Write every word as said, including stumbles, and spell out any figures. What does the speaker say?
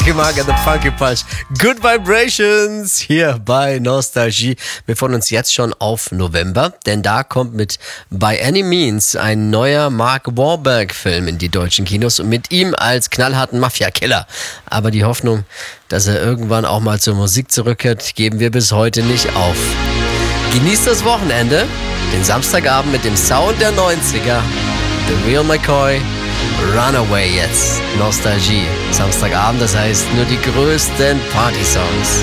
Funky Mark and the Funky Punch. Good Vibrations hier bei Nostalgie. Wir freuen uns jetzt schon auf November, denn da kommt mit By Any Means ein neuer Mark Wahlberg-Film in die deutschen Kinos und mit ihm als knallharten Mafia-Killer. Aber die Hoffnung, dass er irgendwann auch mal zur Musik zurückkehrt, geben wir bis heute nicht auf. Genießt das Wochenende, den Samstagabend mit dem Sound der neunziger. The Real McCoy, Runaway jetzt. Nostalgie. Samstagabend, das heißt nur die größten Party-Songs.